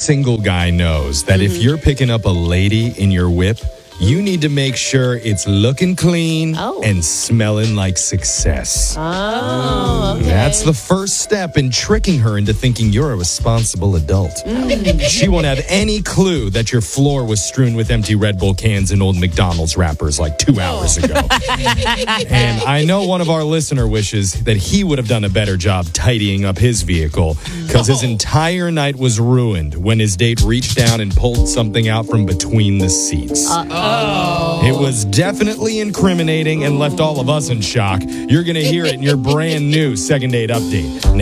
single guy knows that if you're picking up a lady in your whip, you need to make sure it's looking clean and smelling like success. Oh, okay. That's the first step in tricking her into thinking you're a responsible adult. She won't have any clue that your floor was strewn with empty Red Bull cans and old McDonald's wrappers like 2 hours ago. And I know one of our listener wishes that he would have done a better job tidying up his vehicle because his entire night was ruined when his date reached down and pulled something out from between the seats. It was definitely incriminating and left all of us in shock. You're going to hear it in your brand new second date update.